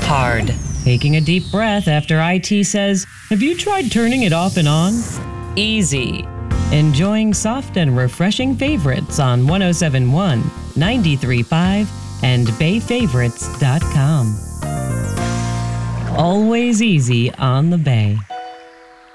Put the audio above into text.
Hard. Taking a deep breath after IT says, "Have you tried turning it off and on?" Easy. Enjoying soft and refreshing favorites on 107.1, 93.5, and BayFavorites.com. Always easy on the Bay.